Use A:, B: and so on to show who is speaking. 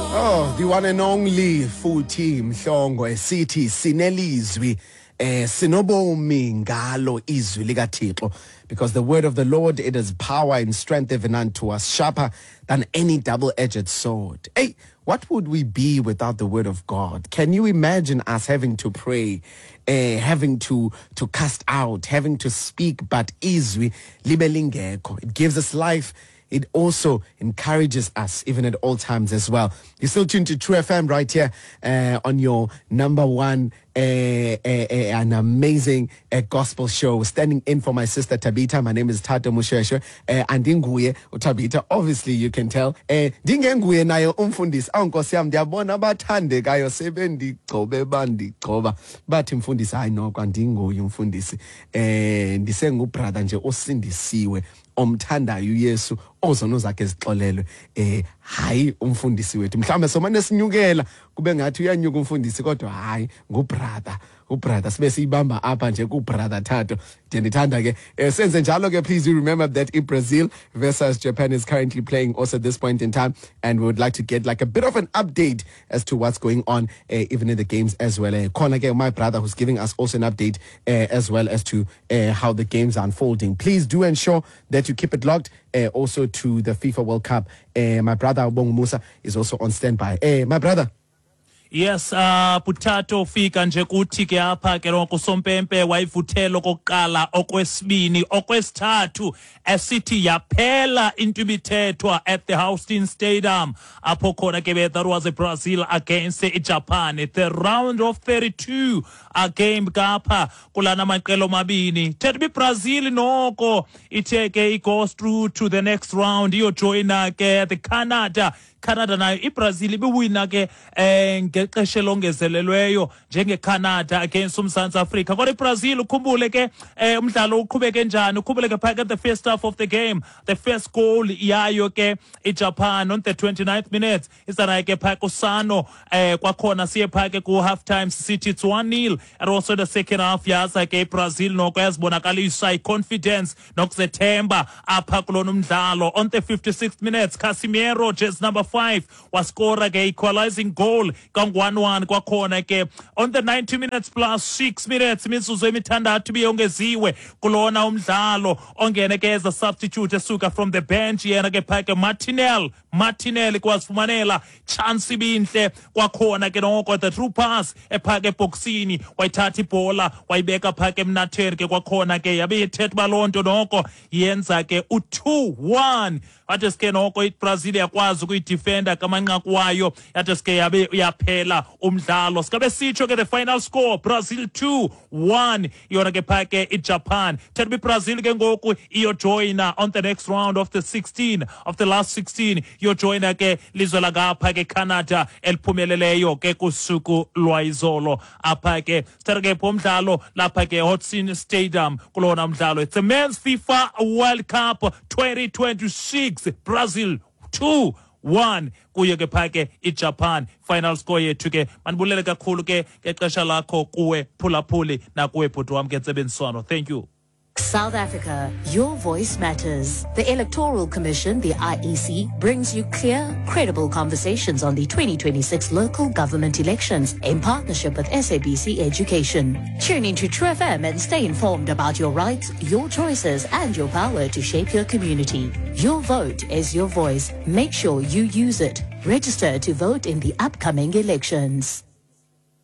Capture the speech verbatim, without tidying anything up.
A: Oh, the one and only futhi Mhlongo esithi sinelizwi eh sinobomi ngalo izwi likaThixo, because the word of the Lord, it is power and strength even unto us, sharper than any double-edged sword. Hey, what would we be without the word of God? Can you imagine us having to pray, uh, having to to cast out, having to speak, but izwi libe lingekho? It gives us life. It also encourages us even at all times as well. You're still tuned to True F M right here uh, on your number one uh, uh, uh, an amazing uh, gospel show. Standing in for my sister Tabitha. My name is Tato Musheshe. Uh, and Dinguye Tabitha, obviously you can tell. Dingenguye nayo umfundisi. Ankosi yam ndiyabona bathande kayo sebendi gcobe bandi gcoba. Bathi mfundisi hayi no kwandinguye umfundisi. Eh ndisengu brother nje osindisiwe omthandayo uYesu ozono zakhe zixolelwe eh hayi umfundisi wethu mhlawumbe somane sinyukela kube ngathi uyanyuka umfundisi kodwa hayi ngubrother ubrother sibe siyibamba apha nje kubrother Thato ndithanda ke senze njalo ke. Please do remember that in Brazil versus Japan is currently playing also at this point in time, and we would like to get like a bit of an update as to what's going on uh, even in the games as well. Uh, Khona ke my brother who's giving us also an update uh, as well as to uh, how the games are unfolding. Please do ensure that you keep it locked uh, also to the FIFA World Cup. Uh, my brother Bongo Musa is also on standby. Uh, my brother.
B: Yes, uh Putato fika nje kuthi ke apha ke ronke usompempe wayivuthelo kokuqala okwesibini okwesithathu esithi yaphela into ibithethwa at the Houston Stadium apho khona ke that was a Brazil against Japan. The round of thirty-two a game kapha kulana maqelo mabini thethe Brazil noko ithe ke goes through to the next round iyo joina ke the Canada Canada nayo iBrazil ibiwina ke eh ngexesha longezelelweyo njenge Canada against uMzantsi Afrika. Kodwa iBrazil ukhumbule ke umdlalo uqhubeke njani, ukhumbule ke phakathi the first half of the game, the first goal yayo ke iJapan on the twenty-ninth minute isana ke phaka usano eh kwakhona siye phaka ku half time City it's one nil, and also the second half yaza ke iBrazil noko yazibonakalisa iconfidence nokuzethemba apha kulona umdlalo. On the fifty-sixth minute Casemiro, just number five, was scored a equalizing goal kang one one kwakhona ke. On the ninety minutes plus six minutes imizuzu emithandathu biyongeziwe kulona umdlalo ongene ke as a substitute esuka from the bench yena ke phake Martinelli Martinelli kwasifumanela chance ibinhle kwakhona ke noko the true pass ephake boxini wayithatha ibhola wayibeka phake emnatheni ke kwakhona ke yabe ithetha balonto noko yenza ke u two one. Athi ke noko iBrazil yakwazi ukuyidefenda kamanqaku wayo, yathi ke yabe uyaphela umdlalo. Sikabe sitsho ke the final score Brazil two one yona ke phake iJapan. Thethe iBrazil ke ngoku iyo joina on the next round of the sixteen of the last sixteen yo joina ke lizwe langapha ke Canada eliphumeleleyo ke kusuku lwayizolo apha ke sithatha ke pomdlalo lapha ke Houston Stadium kulona umdlalo. It's a men's FIFA World Cup twenty twenty-six. Brazil two one kuye ke phake iJapan. Final score yethu ke manibulele kakhulu ke ngexesha lakho kuwe phulaphuli na kuwe bhuti wami ke ntsebenziswano. Thank you.
C: South Africa, your voice matters. The Electoral Commission, the I E C, brings you clear, credible conversations on the twenty twenty-six local government elections in partnership with S A B C Education. Tune into True F M and stay informed about your rights, your choices, and your power to shape your community. Your vote is your voice. Make sure you use it. Register to vote in the upcoming elections.